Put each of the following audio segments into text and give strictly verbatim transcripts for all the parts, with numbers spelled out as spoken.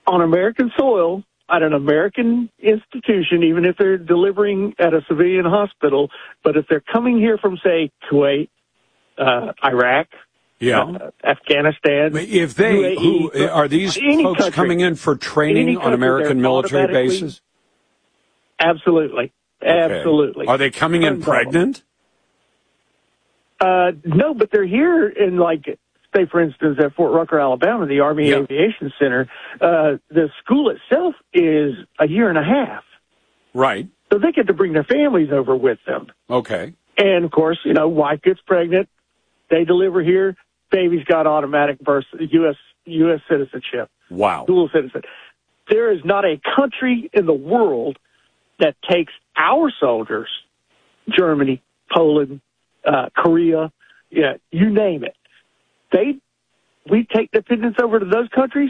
on American soil at an American institution, even if they're delivering at a civilian hospital. But if they're coming here from, say, Kuwait, uh, Iraq, yeah, uh, Afghanistan, if they U A E, who are these folks country, coming in for training on American military bases? Absolutely, absolutely. Okay. Are they coming in pregnant? Uh, no, but they're here in, like, say, for instance, at Fort Rucker, Alabama, the Army yeah. Aviation Center. Uh, the school itself is a year and a half. Right. So they get to bring their families over with them. Okay. And, of course, you know, wife gets pregnant, they deliver here, baby's got automatic birth, U S U S citizenship. Wow. Dual citizen. There is not a country in the world that takes our soldiers, Germany, Poland, uh, Korea, yeah, you name it. They, we take dependents over to those countries.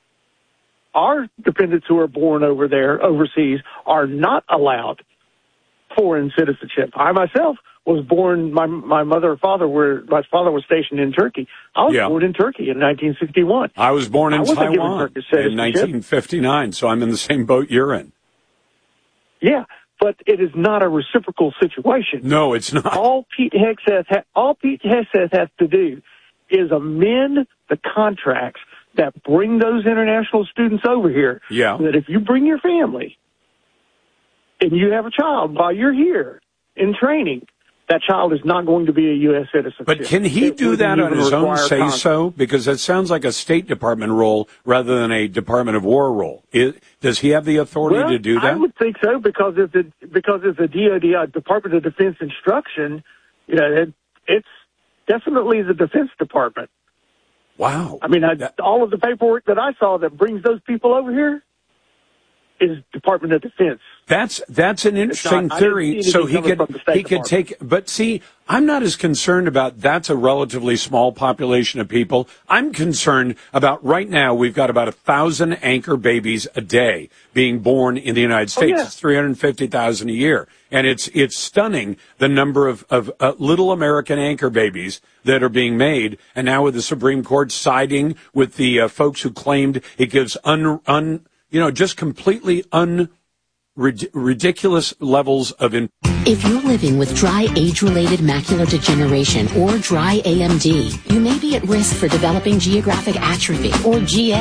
Our dependents who are born over there, overseas, are not allowed foreign citizenship. I myself was born, my my mother and father were, my father was stationed in Turkey. I was yeah. born in Turkey in nineteen sixty-one. I was born in I Taiwan in nineteen fifty-nine, so I'm in the same boat you're in. Yeah, but it is not a reciprocal situation. No, it's not. All Pete Hegseth, ha- all Pete Hegseth has to do is amend the contracts that bring those international students over here. Yeah. So that if you bring your family and you have a child while you're here in training, that child is not going to be a U S citizen. But can he it do that on his own say-so? Congress. Because that sounds like a State Department role rather than a Department of War role. It, does he have the authority well, to do that? I would think so, because if the because if the D O D, uh, Department of Defense instruction, you know, it, it's definitely the Defense Department. Wow. I mean, I, that, all of the paperwork that I saw that brings those people over here is Department of Defense. That's that's an interesting not, theory. So he could he could Department. take. But see, I'm not as concerned about that's a relatively small population of people. I'm concerned about right now we've got about a thousand anchor babies a day being born in the United States. Oh, yeah. It's three hundred fifty thousand a year, and it's it's stunning the number of of uh, little American anchor babies that are being made. And now with the Supreme Court siding with the uh, folks who claimed it gives un un you know just completely un. Rid- ridiculous levels of... In- if you're living with dry age-related macular degeneration or dry A M D, you may be at risk for developing geographic atrophy or G A.